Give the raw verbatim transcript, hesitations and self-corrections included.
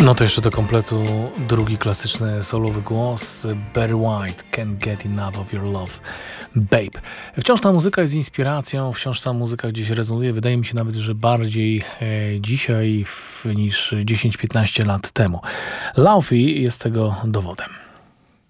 No to jeszcze do kompletu drugi klasyczny solowy głos Barry White, Can't Get Enough of Your Love, Babe. Wciąż ta muzyka jest inspiracją, wciąż ta muzyka gdzieś rezonuje. Wydaje mi się nawet, że bardziej e, dzisiaj w, niż dziesięć piętnaście lat temu. Laufey jest tego dowodem.